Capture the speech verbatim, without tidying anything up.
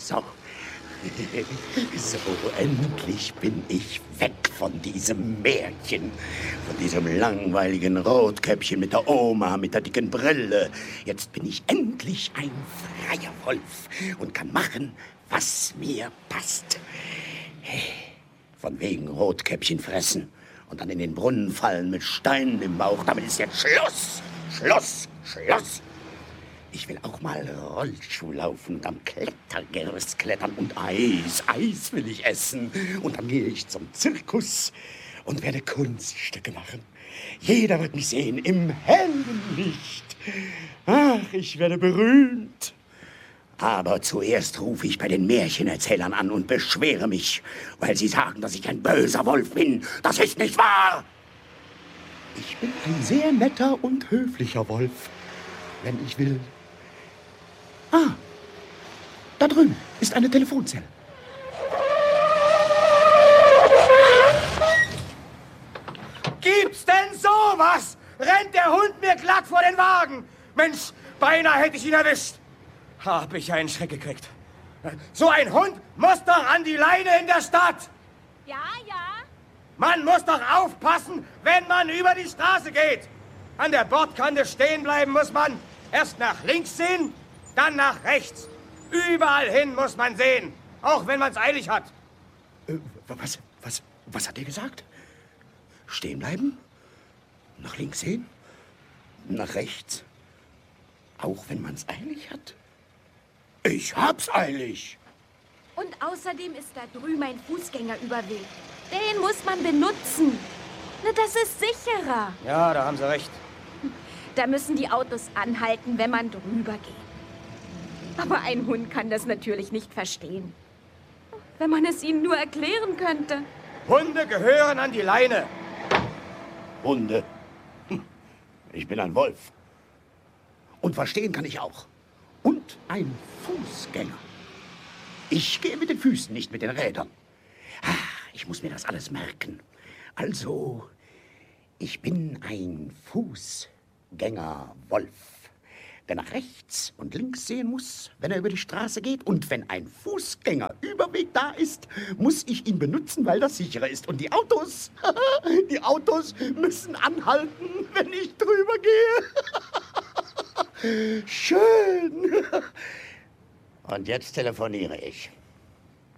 So. So, endlich bin ich weg von diesem Märchen, von diesem langweiligen Rotkäppchen mit der Oma, mit der dicken Brille. Jetzt bin ich endlich ein freier Wolf und kann machen, was mir passt. Von wegen Rotkäppchen fressen und dann in den Brunnen fallen mit Steinen im Bauch. Damit ist jetzt Schluss, Schluss, Schluss. Ich will auch mal Rollschuh laufen und am Klettergerüst klettern und Eis, Eis will ich essen. Und dann gehe ich zum Zirkus und werde Kunststücke machen. Jeder wird mich sehen im hellen Licht. Ach, ich werde berühmt. Aber zuerst rufe ich bei den Märchenerzählern an und beschwere mich, weil sie sagen, dass ich ein böser Wolf bin. Das ist nicht wahr. Ich bin ein sehr netter und höflicher Wolf, wenn ich will. Ah, da drüben ist eine Telefonzelle. Gibt's denn sowas? Rennt der Hund mir glatt vor den Wagen? Mensch, beinahe hätte ich ihn erwischt. Hab ich einen Schreck gekriegt. So ein Hund muss doch an die Leine in der Stadt. Ja, ja. Man muss doch aufpassen, wenn man über die Straße geht. An der Bordkante stehen bleiben muss man. Erst nach links sehen, dann nach rechts. Überall hin muss man sehen, auch wenn man es eilig hat. Äh, was, was, was hat er gesagt? Stehen bleiben? Nach links sehen? Nach rechts? Auch wenn man es eilig hat? Ich hab's eilig. Und außerdem ist da drüben ein Fußgängerüberweg. Den muss man benutzen. Na, das ist sicherer. Ja, da haben Sie recht. Da müssen die Autos anhalten, wenn man drüber geht. Aber ein Hund kann das natürlich nicht verstehen. Wenn man es ihnen nur erklären könnte. Hunde gehören an die Leine. Hunde? Hm. Ich bin ein Wolf. Und verstehen kann ich auch. Und ein Fußgänger. Ich gehe mit den Füßen, nicht mit den Rädern. Ah, ich muss mir das alles merken. Also, ich bin ein Fußgängerwolf, der nach rechts und links sehen muss, wenn er über die Straße geht. Und wenn ein Fußgängerüberweg da ist, muss ich ihn benutzen, weil das sicherer ist. Und die Autos, die Autos müssen anhalten, wenn ich drüber gehe. Schön. Und jetzt telefoniere ich.